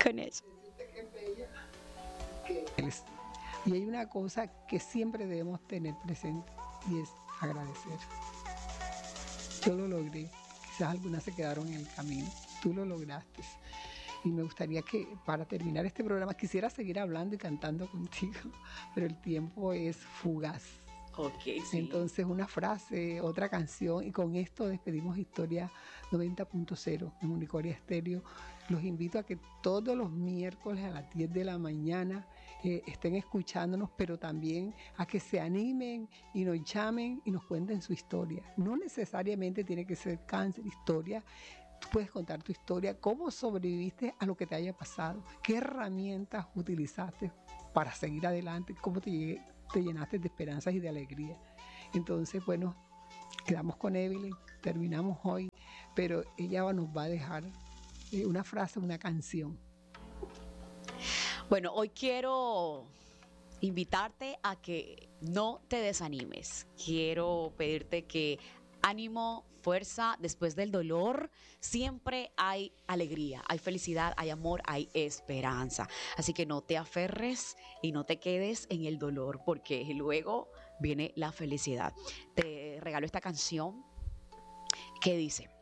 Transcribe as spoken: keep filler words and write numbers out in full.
finish. Y hay una cosa que siempre debemos tener presente y es agradecer. Yo lo logré, quizás algunas se quedaron en el camino, tú lo lograste. Y me gustaría que para terminar este programa quisiera seguir hablando y cantando contigo, pero el tiempo es fugaz. Ok, sí. Entonces una frase, otra canción, y con esto despedimos Historia noventa punto cero en Unicoria Estéreo. Los invito a que todos los miércoles a las diez de la mañana eh, estén escuchándonos, pero también a que se animen y nos llamen y nos cuenten su historia. No necesariamente tiene que ser cáncer, historia. Tú puedes contar tu historia, cómo sobreviviste a lo que te haya pasado, qué herramientas utilizaste para seguir adelante, cómo te llegué, te llenaste de esperanzas y de alegría. Entonces, bueno, quedamos con Evelyn, terminamos hoy, pero ella nos va a dejar eh, una frase, una canción. Bueno, hoy quiero invitarte a que no te desanimes. Quiero pedirte que ánimo, fuerza, después del dolor siempre hay alegría, hay felicidad, hay amor, hay esperanza. Así que no te aferres y no te quedes en el dolor, porque luego viene la felicidad. Te regalo esta canción que dice: